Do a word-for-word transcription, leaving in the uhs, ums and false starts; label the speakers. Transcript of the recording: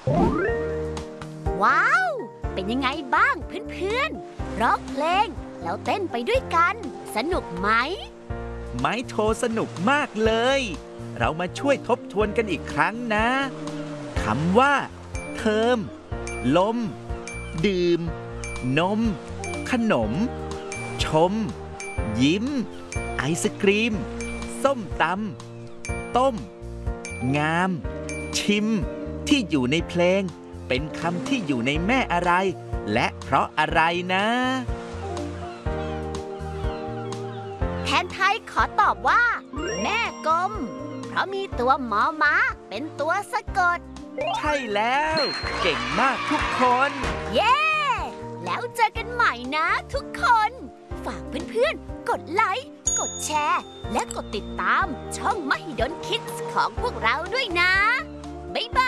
Speaker 1: ว้าวเป็นยังไงบ้างเพื่อนๆร้องเพลงแล้วเต้นไปด้วยกันสนุกไหม
Speaker 2: ไม้โทสนุกมากเลยเรามาช่วยทบทวนกันอีกครั้งนะคำว่าเทอมลมดื่มนมขนมชมยิ้มไอศกรีมส้มตำต้มงามชิมที่อยู่ในเพลงเป็นคำที่อยู่ในแม่อะไรและเพราะอะไรนะ
Speaker 1: แทนไทยขอตอบว่าแม่กลมเพราะมีตัวมอม้าเป็นตัวสะกด
Speaker 2: ใช่แล้วเก่งมากทุกคน
Speaker 1: เย้แล้วเจอกันใหม่นะทุกคนฝากเพื่อนๆกดไลค์กดแชร์และกดติดตามช่อง Mahidol Kids ของพวกเราด้วยนะบ๊ายบาย